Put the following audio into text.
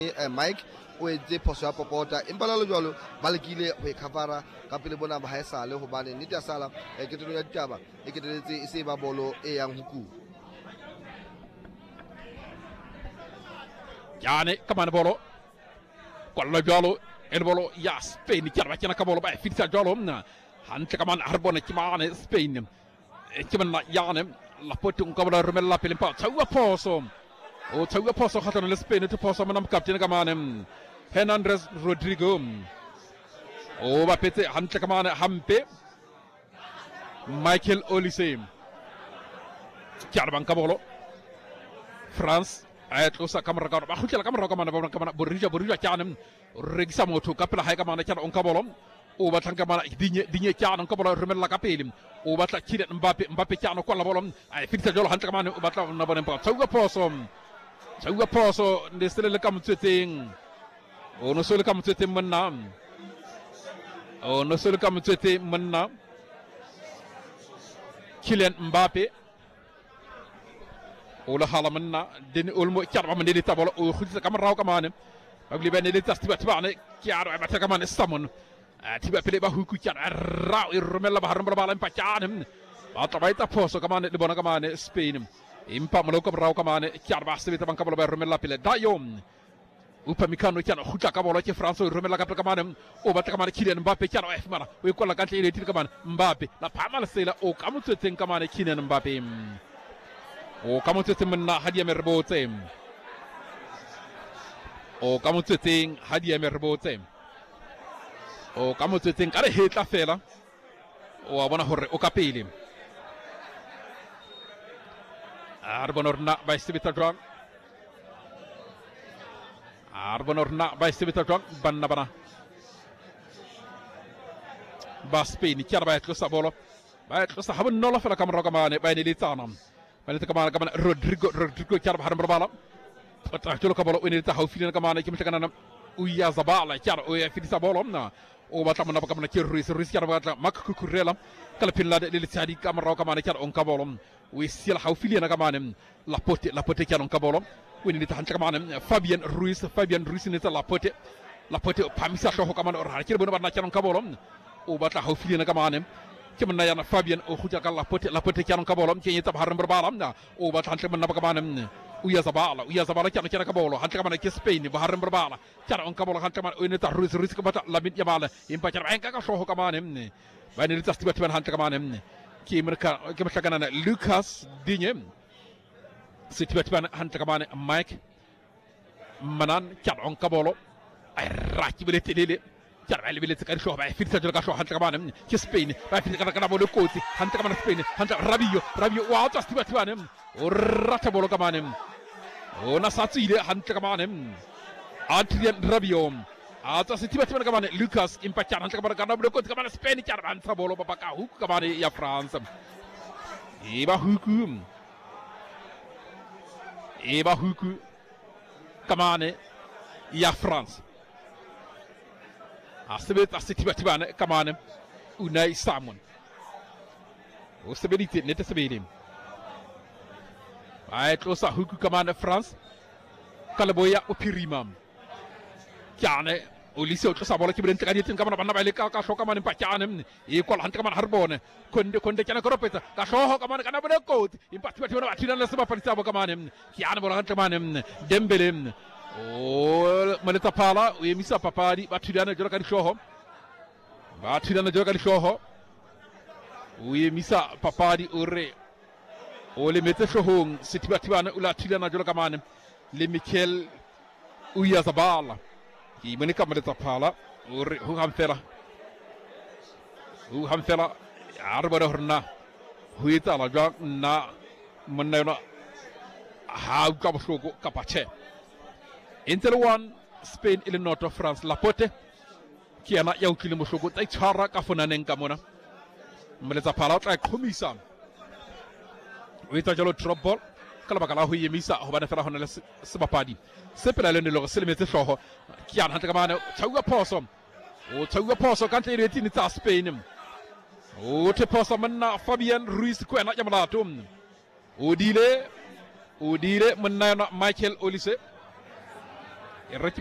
Mike o etse phoso ya popota empa la jwalo ba lekile ho ikhavara ka pele bona ba haesale hobane nnete ya sala ketelo ya ditaba e keteletse e se ba bolo e yang huku yani kamane bolo kwalla jalo el bolo ya Spain kyarba kana ka bolo ba fitsa jalo na hantle kamane harbona kimane Spain kimana yani la potung ka bolo rumella pele pa tsawa poso o tsawa poso khatana le Spain to poso manam captain kamane Hernandez Rodrigo o ba pete hantle kamane hampe Michael Olise kyarba ka bolo France ayat ko sa kamera ka ba khutla kamera ka mana borija kyanam regisa moto kapla hay ka mana kyan on ka bolom o ba tan ka mana dinye kyan ka bolo remel la ka pelim o ba ta kire Mbappe kyan ko la bolom ay fikta jolo han ka mana o ba ta na bonem pa tawga poso ndesele le kam tseting o no sole kam tseting manna Kylian Mbappe ola halamanna den olmo kyarba man deli tabolo o khulsa kam raw kamane bagli ben deli tastiba tibane kyaro ba ta kamane samon tiba pele ba huku kyar raw irmela ba haramba ba lam pacane ba tabaita poso kamane de bona kamane Spain impa malo kam raw kamane kyarba sibita ban kabolo ba irmela pele dayom upamikano kyano khuta kabolo ci France irmela ka kamane o ba ta kamane Kylian Mbappe kyaro f mara o ko la kan tele tir kamane Mbappe la pamal sela o kamutse ten kamane Kylian Mbappe o kamutse menna hadiya merbote o kamutse hadiya merbote o kamutse kare hetla fela o abona hore o kapele arbonorna by sibita drug banna bana ba Spain kyar ba ko sabolo ba ko sahabun no la fela kam rogamane bay ni litanam balita kamana Rodrigo kyarba haram bala ta tolo ka bolo woni ta haw filina kamana kim takana uya zabala kyar o ya fitisa bolo na o ba tamana kamana ci Ruiz kyarba ta mak ku kurela kala pin la de li tadi kamara kamana kyar on ka bolo wi sil haw filina kamana la pote kyar on ka bolo woni ta hanta kamana Fabian Ruiz ni ta la pote pamisa to kamana o ha ci bono ba kyar on ka bolo o ba ta haw filina kamana kimna yana Fabian o khuja kala la pote kyan ka bolom ci tab haram balam na o ba tan man ba kamanam uya zabala kyan ka bolo han ka man ke Spain ba haram bala kyan on ka bolo han ka man o ne ta Ruiz ka bata labit yamala impa kyan en ka so ka manam ne ba ne ta stibat man han ka manam ki merka kana Lucas Digne stibat man han ka man Mike manan kyan on ka bolo ay raki bele tedele jarba le bilet kar shoh ba fit sajul ka shoh han kamane ci Spain ba fit kana bolo koti han kamane Spain han Rabiot wa ta stiba tibane o rata bolo kamane o na satsi ile han kamane Adrien Rabiot a ta stiba tibane kamane Lucas impaccia han kamane kana bolo koti kamane Spain jarba han sa bolo ba ka hu kamane ya France e ba huku kamane ya France asibet asitibane kamane Unai Simon o stabilité nete sabedim ay to sa huku kamane France kala boya o pirimam kyane o lycée to sa bola ci bren takadi tin kamana banna bale ka so kamane paccanem e ko han kamane harbone konde kana ko ropeta ka so ho kamane kana bade ko impatti wona atinan la sama parti sabo kamane kyane bola han kamane Dembélé o maleta pala o yemisa papadi batudana jora kadi shoho o yemisa papadi ore o le mete shoho sitibana ula tudana jora kamane le Mikel Oyarzabal ki mani maleta pala ore hu hamfela arbara horna huita la jog na manna ha kabshogo kapache Inter one Spain ile noto France la pote kiana yaw kilimo shogo tay chara kafuna nen kamona maleta pala tay komisa wita jalo drop ball kala bakala hu yemisa ho bana fera honale sabapadi sepela le lo selemete shoho kiana hanta kamana chawga poso kante reti ni ta Spain o te poso manna Fabian Ruiz ko na jamala tum o dire manna Michael Olise e re